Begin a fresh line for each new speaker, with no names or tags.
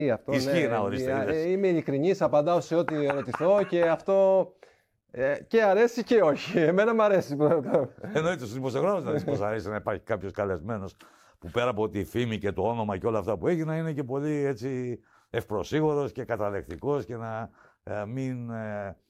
Αυτό,
Ισχύει
ναι,
να ορίστε.
είμαι ειλικρινής, απαντάω σε ό,τι ερωτηθώ και αυτό και αρέσει και όχι. Εμένα μου αρέσει.
Εννοείται στους δημοσιογράφους να δεις πως αρέσει να υπάρχει κάποιος καλεσμένος που πέρα από τη φήμη και το όνομα και όλα αυτά που έχει να είναι και πολύ έτσι ευπροσίγωρος και καταλεκτικός και να μην